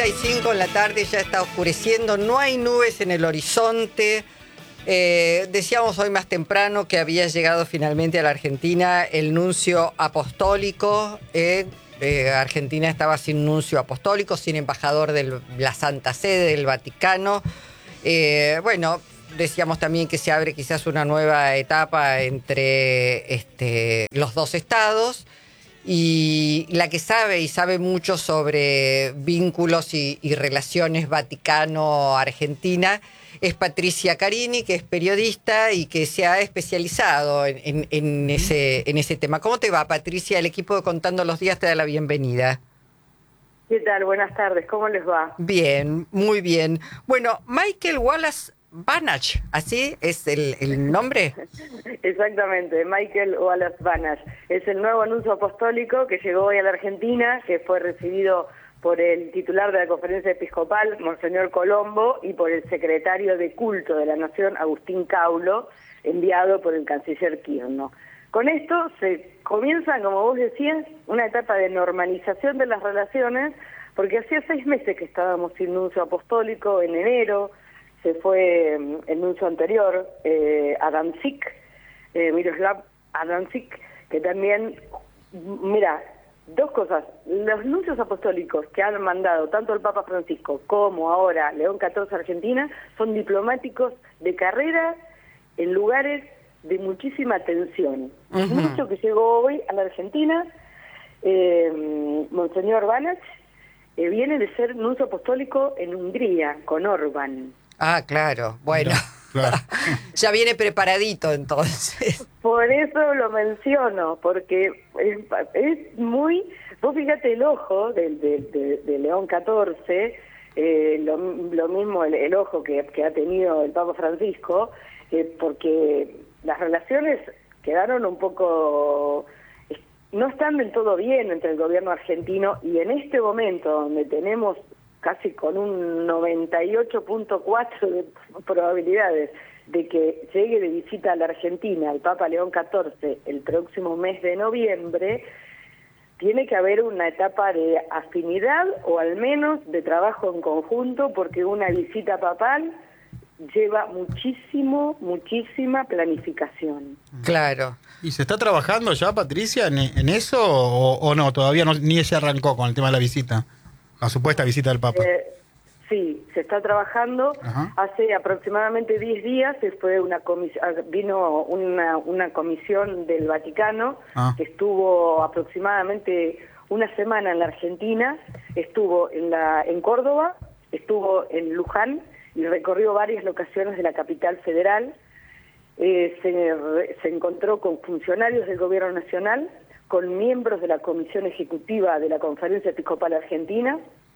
9:35 en la tarde, ya está oscureciendo, no hay nubes en el horizonte. Decíamos hoy más temprano que había llegado finalmente a la Argentina el nuncio apostólico. Argentina estaba sin nuncio apostólico, sin embajador de la Santa Sede del Vaticano. Bueno, decíamos también que se abre quizás una nueva etapa entre los dos estados. Y la que sabe mucho sobre vínculos y relaciones Vaticano-Argentina es Patricia Carini, que es periodista y que se ha especializado en ese tema. ¿Cómo te va, Patricia? El equipo de Contando los Días te da la bienvenida. ¿Qué tal? Buenas tardes, ¿cómo les va? Bien, muy bien. Bueno, Michael Wallace Banach, ¿así es el nombre? Exactamente, Michael Wallace Banach. Es el nuevo nuncio apostólico que llegó hoy a la Argentina, que fue recibido por el titular de la Conferencia Episcopal, Monseñor Colombo, y por el secretario de Culto de la Nación, Agustín Caulo, enviado por el canciller Kirchner. Con esto se comienza, como vos decías, una etapa de normalización de las relaciones, porque hacía 6 meses que estábamos sin nuncio apostólico. En enero se fue el nuncio anterior, Adamczyk, Miroslav Adamczyk, que también, mira, 2 cosas: los nuncios apostólicos que han mandado tanto el Papa Francisco como ahora León XIV a Argentina son diplomáticos de carrera en lugares de muchísima tensión. El nuncio que llegó hoy a la Argentina, Monseñor Banach, viene de ser nuncio apostólico en Hungría, con Orbán. Ah, claro, bueno. Claro. Ya viene preparadito entonces. Por eso lo menciono, porque es muy... Vos fíjate el ojo de León XIV, lo mismo el ojo que ha tenido el Papa Francisco, porque las relaciones quedaron un poco... no están del todo bien entre el gobierno argentino, y en este momento donde tenemos casi con un 98.4 de probabilidades de que llegue de visita a la Argentina el Papa León XIV el próximo mes de noviembre, tiene que haber una etapa de afinidad o al menos de trabajo en conjunto, porque una visita papal lleva muchísima planificación. Claro. ¿Y se está trabajando ya, Patricia, en eso o no? Todavía no, ni se arrancó con el tema de la visita. La supuesta visita del Papa. Sí, se está trabajando. Ajá. Hace aproximadamente 10 días vino una comisión del Vaticano que estuvo aproximadamente una semana en la Argentina, estuvo en Córdoba, estuvo en Luján y recorrió varias locaciones de la capital federal. Se encontró con funcionarios del Gobierno Nacional, con miembros de la Comisión Ejecutiva de la Conferencia Episcopal Argentina.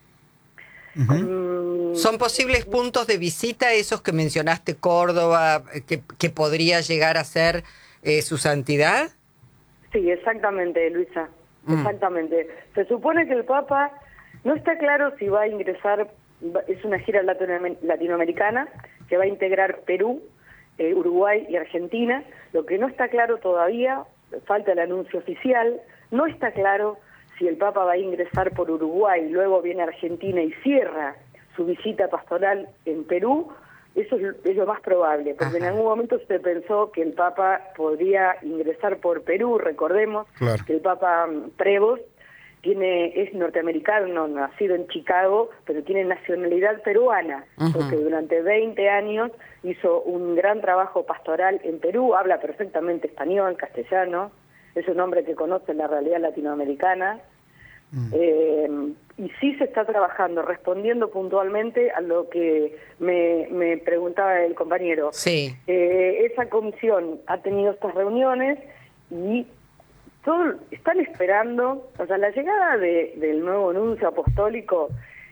¿Son posibles puntos de visita esos que mencionaste, Córdoba, que podría llegar a ser su santidad? Sí, exactamente, Luisa, exactamente. Se supone que el Papa, no está claro si va a ingresar, es una gira latinoamericana que va a integrar Perú, Uruguay y Argentina. Lo que no está claro todavía, falta el anuncio oficial, no está claro si el Papa va a ingresar por Uruguay, luego viene a Argentina y cierra su visita pastoral en Perú. Eso es lo más probable, porque en algún momento se pensó que el Papa podría ingresar por Perú. Recordemos que el Papa Prevost es norteamericano, nacido en Chicago, pero tiene nacionalidad peruana, porque durante 20 años hizo un gran trabajo pastoral en Perú, habla perfectamente español, castellano, es un hombre que conoce la realidad latinoamericana, y sí se está trabajando, respondiendo puntualmente a lo que me preguntaba el compañero. Sí. Esa comisión ha tenido estas reuniones y están esperando, o sea, la llegada del nuevo nuncio apostólico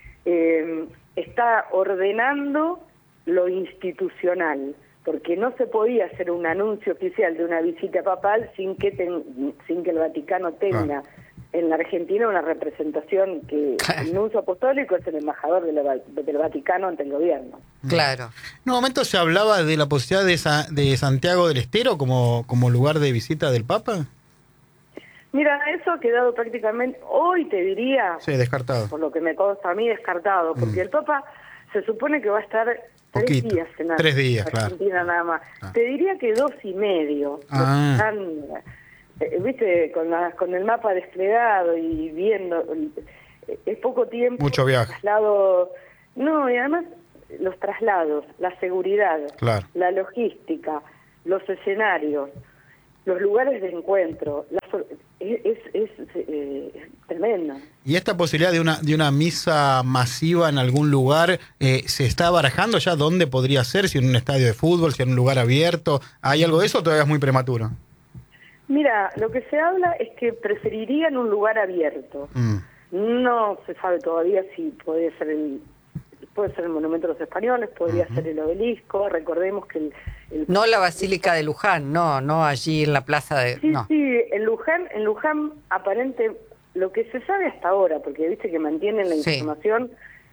está ordenando lo institucional, porque no se podía hacer un anuncio oficial de una visita papal sin que el Vaticano tenga en la Argentina una representación, que el nuncio apostólico es el embajador del Vaticano ante el gobierno. Claro. En un momento se hablaba de la posibilidad de Santiago del Estero como lugar de visita del Papa. Mira, eso ha quedado prácticamente, hoy te diría, Sí, descartado. por lo que me consta a mí, descartado, porque el Papa se supone que va a estar Poquito. 3 días en 3 días, claro. Argentina nada más. Ah. Te diría que 2 y medio. Ah. Están, viste, con el mapa desplegado y viendo, es poco tiempo. Mucho viaje. Traslado, no, y además los traslados, la seguridad, Claro. la logística, los escenarios, los lugares de encuentro, es tremendo. ¿Y esta posibilidad de una misa masiva en algún lugar se está barajando ya? ¿Dónde podría ser? ¿Si en un estadio de fútbol? ¿Si en un lugar abierto? ¿Hay algo de eso o todavía es muy prematuro? Mira, lo que se habla es que preferirían un lugar abierto. No se sabe todavía si puede ser el Monumento de los Españoles, podría ser el Obelisco. Recordemos que No la Basílica de Luján, no allí en la plaza de... Sí, no. sí, en Luján aparente, lo que se sabe hasta ahora, porque viste que mantienen la Sí. información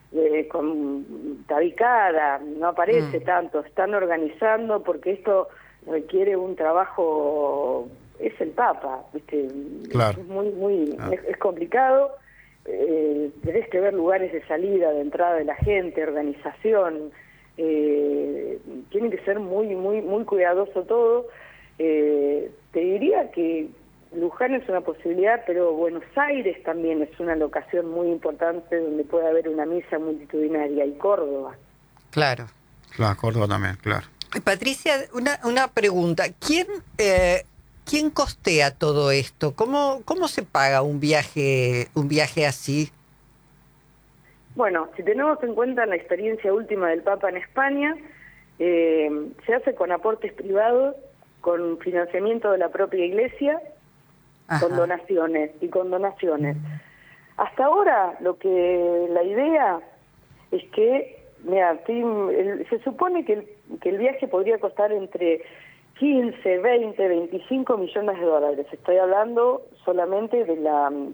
tabicada, no aparece tanto, están organizando porque esto requiere un trabajo, es el Papa, viste, Claro. es es complicado, tenés que ver lugares de salida, de entrada de la gente, organización, tiene que ser muy cuidadoso todo. Te diría que Luján es una posibilidad, pero Buenos Aires también es una locación muy importante donde puede haber una misa multitudinaria, y Córdoba. Claro. Claro, Córdoba también, claro. Patricia, una pregunta. ¿Quién costea todo esto? ¿Cómo se paga un viaje así? Bueno, si tenemos en cuenta la experiencia última del Papa en España, se hace con aportes privados, con financiamiento de la propia Iglesia, Ajá. con donaciones. Hasta ahora, la idea es que, mira, se supone que el viaje podría costar entre 15, 20, 25 millones de dólares. Estoy hablando solamente de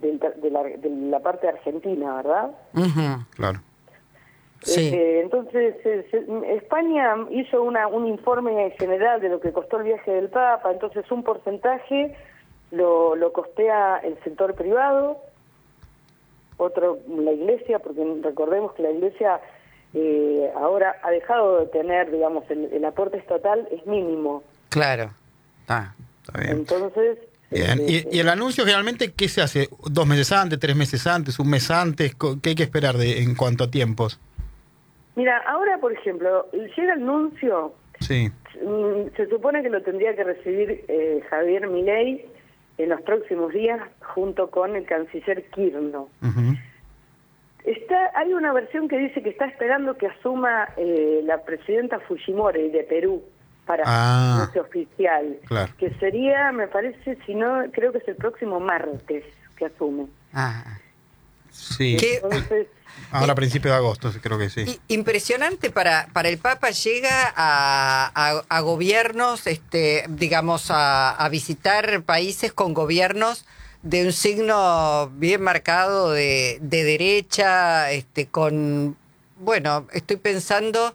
la parte argentina, ¿verdad? Ujú. Claro. Sí. Entonces, España hizo un informe general de lo que costó el viaje del Papa, entonces un porcentaje lo costea el sector privado, otro la Iglesia, porque recordemos que la Iglesia ahora ha dejado de tener, digamos, el aporte estatal es mínimo. Claro. Está bien. Entonces... Bien. ¿Y el anuncio generalmente qué se hace? ¿2 meses antes, 3 meses antes, un mes antes? ¿Qué hay que esperar en cuanto a tiempos? Mira, ahora, por ejemplo, llega el anuncio, Sí. se supone que lo tendría que recibir Javier Milei en los próximos días junto con el canciller Kirchner. Ujú. Hay una versión que dice que está esperando que asuma la presidenta Fujimori de Perú para anuncio oficial, claro. que sería, me parece, si no, creo que es el próximo martes que asume. Ah. Sí. Entonces, Ahora a principios de agosto, creo que sí. Impresionante para el Papa. Llega a gobiernos, digamos, a visitar países con gobiernos de un signo bien marcado de derecha, bueno, estoy pensando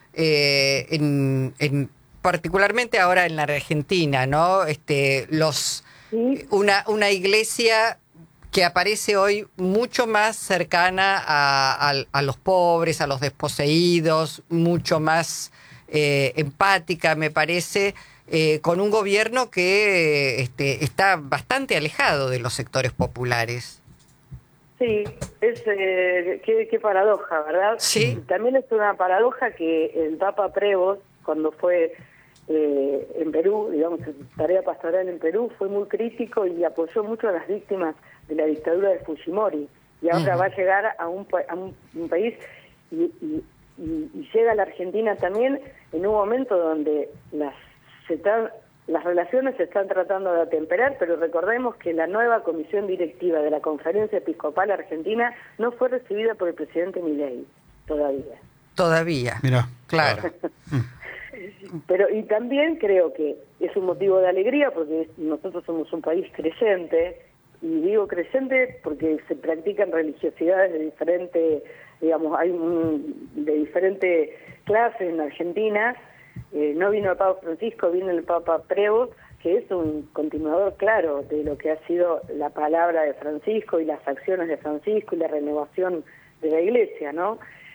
en particularmente ahora en la Argentina, ¿no? sí. Una iglesia que aparece hoy mucho más cercana a los pobres, a los desposeídos, mucho más empática, me parece, con un gobierno que está bastante alejado de los sectores populares. Sí, qué paradoja, ¿verdad? Sí. También es una paradoja que el Papa Prevost, cuando fue en Perú, digamos, en tarea pastoral en Perú, fue muy crítico y apoyó mucho a las víctimas de la dictadura de Fujimori. Y ahora va a llegar a un país y llega a la Argentina también en un momento donde las relaciones se están tratando de atemperar, pero recordemos que la nueva comisión directiva de la Conferencia Episcopal Argentina no fue recibida por el presidente Milei todavía. Todavía. Mira, Claro. Pero y también creo que es un motivo de alegría porque nosotros somos un país creyente, y digo creyente porque se practican religiosidades de diferente, digamos, de diferente clase en Argentina. No vino el Papa Francisco, vino el Papa Prevost, que es un continuador claro de lo que ha sido la palabra de Francisco y las acciones de Francisco y la renovación de la Iglesia, ¿no?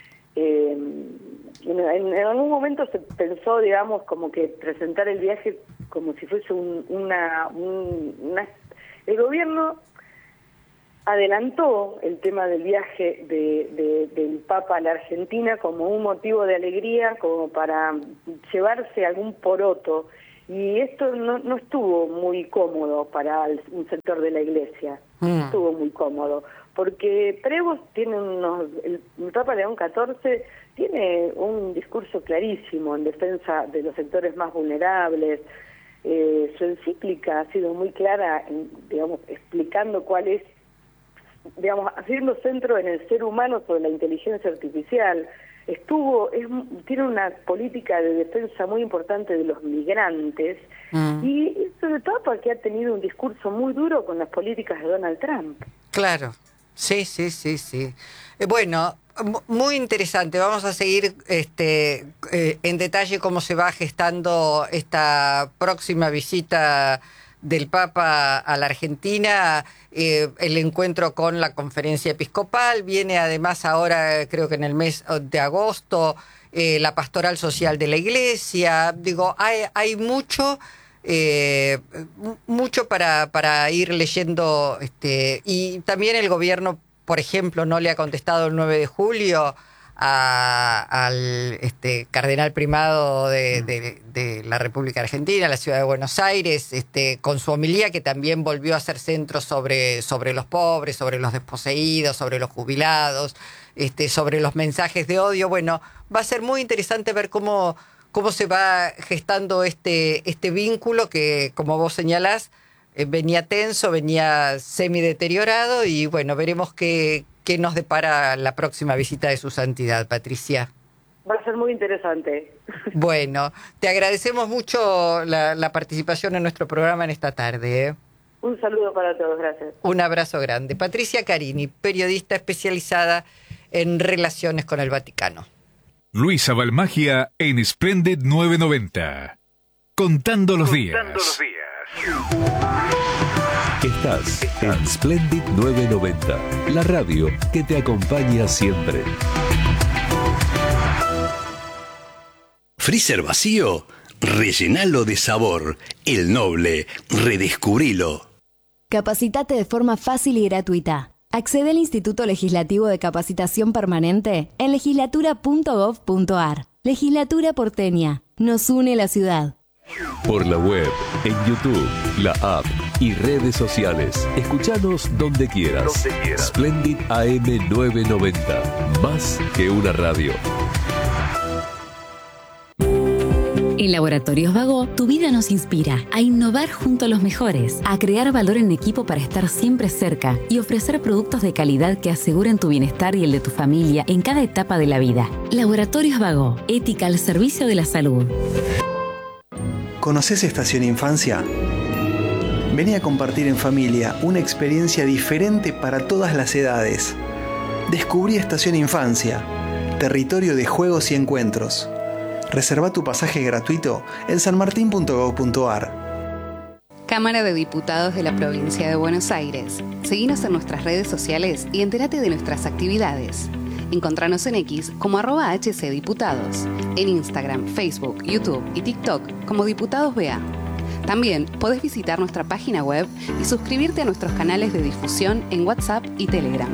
En algún momento se pensó, digamos, como que presentar el viaje como si fuese el gobierno adelantó el tema del viaje del Papa a la Argentina como un motivo de alegría, como para llevarse algún poroto, y esto no estuvo muy cómodo para un sector de la Iglesia, no estuvo muy cómodo, porque Prevost tiene el Papa León XIV tiene un discurso clarísimo en defensa de los sectores más vulnerables. Su encíclica ha sido muy clara, digamos, explicando cuál es, digamos, haciendo centro en el ser humano sobre la inteligencia artificial. Tiene una política de defensa muy importante de los migrantes, y sobre todo porque ha tenido un discurso muy duro con las políticas de Donald Trump. Claro, sí. Bueno, muy interesante. Vamos a seguir en detalle cómo se va gestando esta próxima visita del Papa a la Argentina, el encuentro con la Conferencia Episcopal. Viene además ahora, creo que en el mes de agosto, la Pastoral Social de la Iglesia. Digo, hay mucho para ir leyendo, y también el gobierno, por ejemplo, no le ha contestado el 9 de julio al cardenal primado de la República Argentina, la ciudad de Buenos Aires, con su homilía, que también volvió a hacer centro sobre los pobres, sobre los desposeídos, sobre los jubilados, sobre los mensajes de odio. Bueno, va a ser muy interesante ver cómo se va gestando este vínculo que, como vos señalás, venía tenso, venía semideteriorado, y bueno, veremos qué nos depara la próxima visita de su santidad, Patricia. Va a ser muy interesante. Bueno, te agradecemos mucho la participación en nuestro programa en esta tarde. Un saludo para todos, gracias. Un abrazo grande. Patricia Carini, periodista especializada en relaciones con el Vaticano. Luisa Balmagia en Splendid 990. Contando los días. Estás en Splendid 990, la radio que te acompaña siempre. ¿Freezer vacío? Rellenalo de sabor. El Noble. Redescubrilo. Capacitate de forma fácil y gratuita. Accede al Instituto Legislativo de Capacitación Permanente en legislatura.gov.ar. Legislatura porteña. Nos une la ciudad. Por la web, en YouTube, la app y redes sociales. Escuchanos donde quieras. Splendid AM 990. Más que una radio. En Laboratorios Vago, tu vida nos inspira a innovar junto a los mejores, a crear valor en equipo para estar siempre cerca y ofrecer productos de calidad que aseguren tu bienestar y el de tu familia en cada etapa de la vida. Laboratorios Vago, ética al servicio de la salud. ¿Conoces Estación Infancia? Vení a compartir en familia una experiencia diferente para todas las edades. Descubrí Estación Infancia, territorio de juegos y encuentros. Reserva tu pasaje gratuito en sanmartin.gov.ar. Cámara de Diputados de la Provincia de Buenos Aires. Seguinos en nuestras redes sociales y entérate de nuestras actividades. Encontranos en X como @HCDiputados, en Instagram, Facebook, YouTube y TikTok como Diputados BA. También podés visitar nuestra página web y suscribirte a nuestros canales de difusión en WhatsApp y Telegram.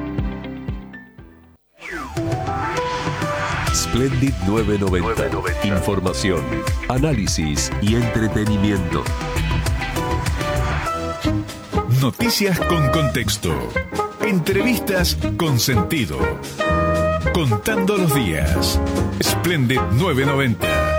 Splendid 990. Información, análisis y entretenimiento. Noticias con contexto. Entrevistas con sentido. Contando los días. Splendid 990.